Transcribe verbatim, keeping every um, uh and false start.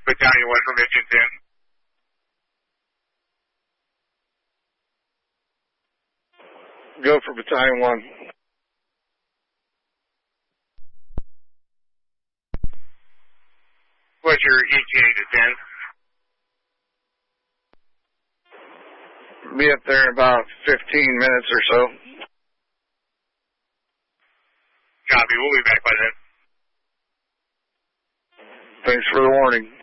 Battalion one from Mission ten. Go for Battalion one. What's your E T A to ten? Be up there in about fifteen minutes or so. Copy, we'll be back by then. Thanks for the warning.